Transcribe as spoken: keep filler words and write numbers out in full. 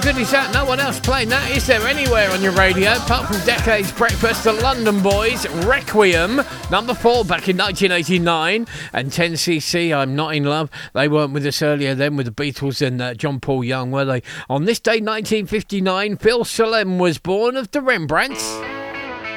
good is that? No one else playing that, is there, anywhere on your radio? Apart from Decades Breakfast, the London Boys, Requiem, number four back in nineteen eighty-nine, and ten C C, I'm Not in Love. They weren't with us earlier then with the Beatles and uh, John Paul Young, were they? On this day, nineteen fifty-nine, Phil Salem was born of the Rembrandts.